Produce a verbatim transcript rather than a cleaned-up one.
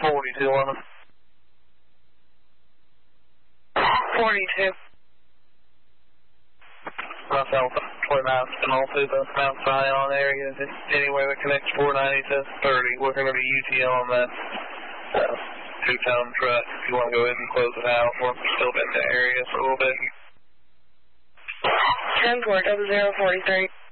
forty-two eleven. forty-two. Rough Alpha, twenty-nine, spin all to the Mount Zion area. Anyway that connects four ninety to thirty. We're going to be U T L on that uh, two-ton truck. If you want to go ahead and close it out, we're still in the area for a little bit. ten four, double zero, forty-three.